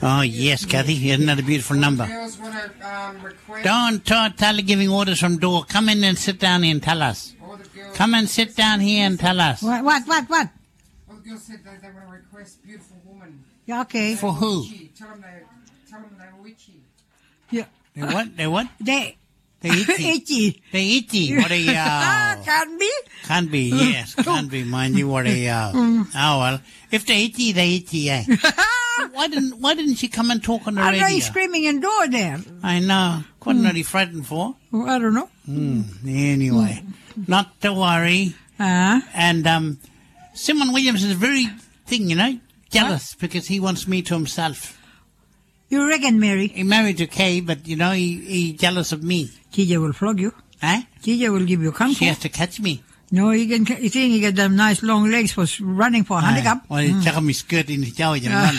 Oh, yes, Kathy. Isn't that a beautiful number? Girls want to request. Don't tell giving orders from door. Come in and sit down here and tell us. All the girls. Come and sit down here and tell us. What? All the girls said they want to request beautiful woman. Yeah, okay. For who? Witchy. Tell them they're witchy. Yeah. They what? They They itchy. itchy. They itchy. What a... Can be. Can't be, yes. Can't be, mind you. What a... Oh, well. If they itchy, eh? Why didn't she come and talk on the I radio? know he's screaming in door there. I know. What are you frightened for? Oh, I don't know. Anyway. Not to worry. And Simon Williams is a very thing, you know, jealous because he wants me to himself. You reckon, Mary? He married to Kay, but, you know, he jealous of me. TJ will flog you. Eh? TJ will give you kung She fu. has to catch me. No, you think he get them nice long legs for running for handicap? Well, he check on me skirt in his jaw and run.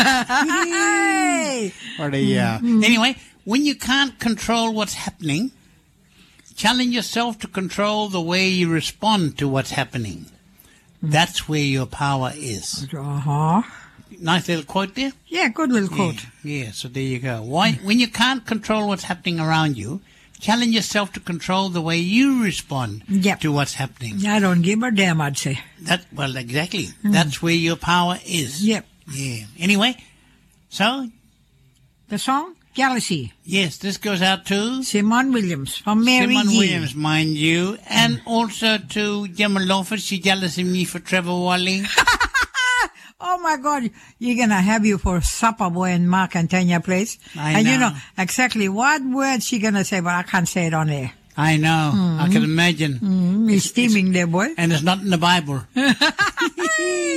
Hey! Or Anyway, when you can't control what's happening, challenge yourself to control the way you respond to what's happening. That's where your power is. Uh-huh. Nice little quote there. Yeah, good little quote. Yeah, so there you go. When you can't control what's happening around you, challenge yourself to control the way you respond to what's happening. I don't give a damn, I'd say. Well, exactly. That's where your power is. Yep. Yeah. Anyway, so... The song? Jealousy. Yes, this goes out to... Simon Williams from Mary Simon G. Williams, mind you. And also to Gemma Lawford. She jealous of me for Trevor Wally. Oh, my God. You're going to have you for supper, boy, in Mark and Tanya place. I know. You know exactly what words she going to say, but I can't say it on air. I know. I can imagine. He's steaming there, boy. And it's not in the Bible.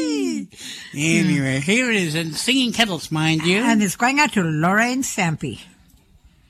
Anyway, here it is. And singing kettles, mind you. And it's going out to Lorraine Sampi.